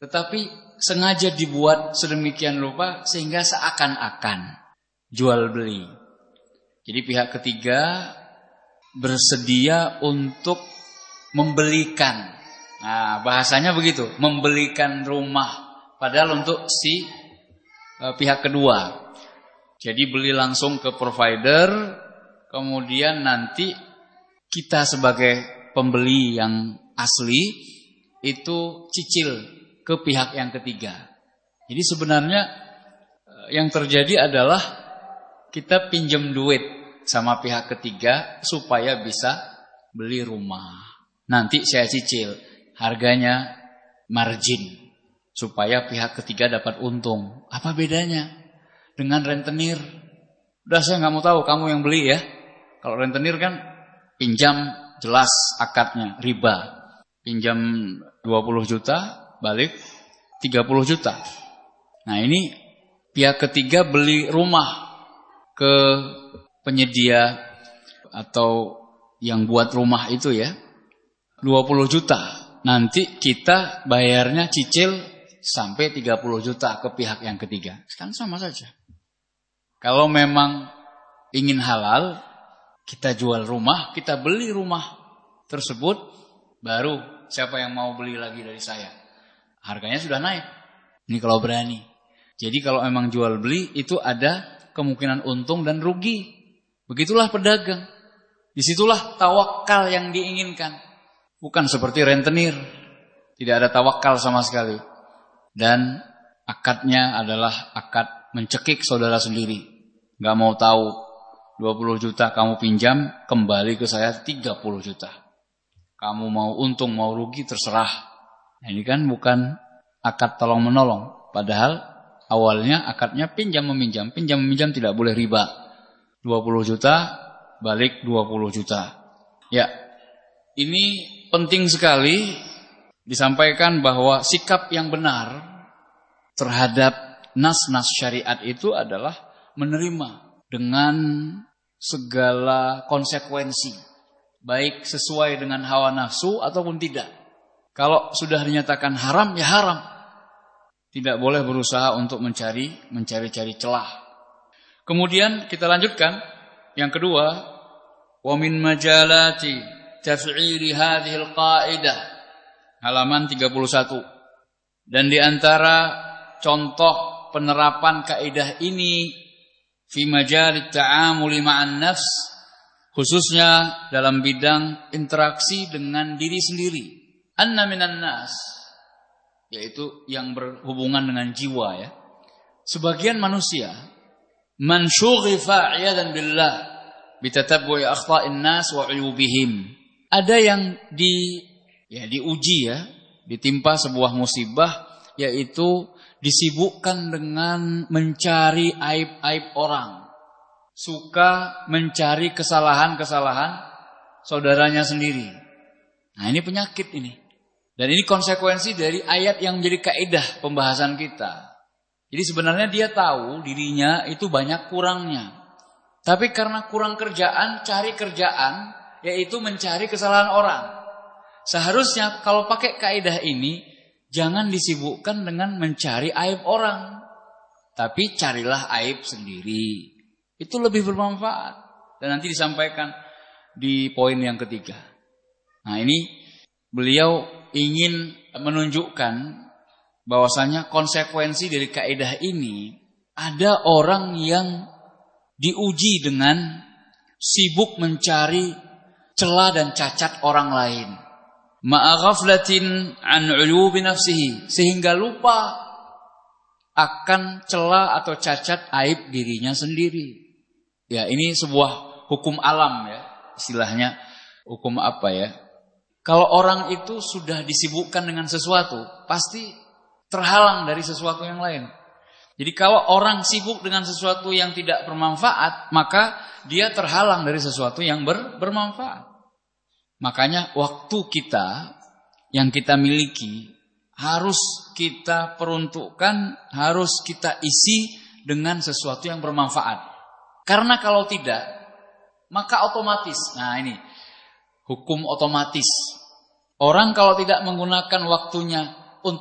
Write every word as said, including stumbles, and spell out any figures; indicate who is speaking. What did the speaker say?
Speaker 1: Tetapi sengaja dibuat sedemikian rupa sehingga seakan-akan jual beli. Jadi pihak ketiga bersedia untuk membelikan. Nah, bahasanya begitu, membelikan rumah. Padahal untuk si eh, pihak kedua. Jadi beli langsung ke provider, kemudian nanti kita sebagai pembeli yang asli itu cicil ke pihak yang ketiga. Jadi sebenarnya yang terjadi adalah kita pinjam duit sama pihak ketiga supaya bisa beli rumah. Nanti saya cicil, harganya margin supaya pihak ketiga dapat untung. Apa bedanya dengan rentenir? Udah saya nggak mau tahu, kamu yang beli ya. Kalau rentenir kan pinjam jelas akadnya riba. Pinjam dua puluh juta, balik tiga puluh juta. Nah ini pihak ketiga beli rumah ke penyedia atau yang buat rumah itu ya, dua puluh juta. Nanti kita bayarnya cicil sampai tiga puluh juta ke pihak yang ketiga. Kan sama saja. Kalau memang ingin halal, kita jual rumah, kita beli rumah tersebut, baru siapa yang mau beli lagi dari saya. Harganya sudah naik. Ini kalau berani. Jadi kalau emang jual beli itu ada kemungkinan untung dan rugi. Begitulah pedagang. Disitulah tawakal yang diinginkan. Bukan seperti rentenir. Tidak ada tawakal sama sekali. Dan akadnya adalah akad mencekik saudara sendiri. Gak mau tahu. dua puluh juta kamu pinjam, kembali ke saya tiga puluh juta. Kamu mau untung, mau rugi, terserah. Nah, ini kan bukan akad tolong menolong. Padahal awalnya akadnya pinjam meminjam. Pinjam meminjam tidak boleh riba. dua puluh juta, balik dua puluh juta. Ya, ini penting sekali disampaikan bahwa sikap yang benar terhadap nas-nas syariat itu adalah menerima dengan segala konsekuensi, baik sesuai dengan hawa nafsu ataupun tidak. Kalau sudah dinyatakan haram, ya haram. Tidak boleh berusaha untuk mencari mencari-cari celah. Kemudian kita lanjutkan yang kedua, wa min majalati taf'ili hadhihi al-qa'idah, halaman tiga puluh satu. Dan di antara contoh penerapan kaidah ini fi majalit ta'amuli ma'an nafs, khususnya dalam bidang interaksi dengan diri sendiri. Anna minan nas, yaitu yang berhubungan dengan jiwa ya. Sebagian manusia man syughifa 'iyadan billah bitatabbu'i akhta'in nas wa 'uyubihim. Ada yang di ya diuji ya, ditimpa sebuah musibah, yaitu disibukkan dengan mencari aib-aib orang. Suka mencari kesalahan-kesalahan saudaranya sendiri. Nah ini penyakit ini. Dan ini konsekuensi dari ayat yang menjadi kaidah pembahasan kita. Jadi sebenarnya dia tahu dirinya itu banyak kurangnya. Tapi karena kurang kerjaan, cari kerjaan, yaitu mencari kesalahan orang. Seharusnya kalau pakai kaidah ini, jangan disibukkan dengan mencari aib orang. Tapi carilah aib sendiri. Itu lebih bermanfaat. Dan nanti disampaikan di poin yang ketiga. Nah ini beliau ingin menunjukkan bahwasanya konsekuensi dari kaidah ini, ada orang yang diuji dengan sibuk mencari celah dan cacat orang lain. Ma'aghaflatin an 'uyubi nafsihi, sehingga lupa akan celah atau cacat aib dirinya sendiri. Ya, ini sebuah hukum alam ya, istilahnya hukum apa ya? Kalau orang itu sudah disibukkan dengan sesuatu, pasti terhalang dari sesuatu yang lain. Jadi kalau orang sibuk dengan sesuatu yang tidak bermanfaat, maka dia terhalang dari sesuatu yang ber, bermanfaat. Makanya waktu kita yang kita miliki harus kita peruntukkan, harus kita isi dengan sesuatu yang bermanfaat. Karena kalau tidak, maka otomatis, nah ini hukum otomatis. Orang kalau tidak menggunakan waktunya